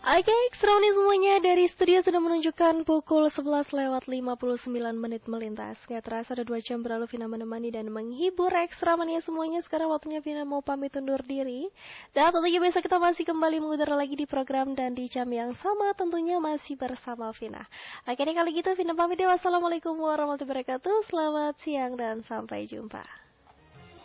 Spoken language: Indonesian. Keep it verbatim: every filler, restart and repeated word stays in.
Oke, Extra nih semuanya dari studio sudah menunjukkan pukul sebelas lewat lima puluh sembilan menit melintas. Gak terasa ada dua jam berlalu Vina menemani dan menghibur Extra mania semuanya. Sekarang waktunya Vina mau pamit undur diri. Dan tentunya besok kita masih kembali mengudara lagi di program dan di jam yang sama, tentunya masih bersama Vina. Oke nih, kali gitu Vina pamit ya. Wassalamualaikum warahmatullahi wabarakatuh. Selamat siang dan sampai jumpa.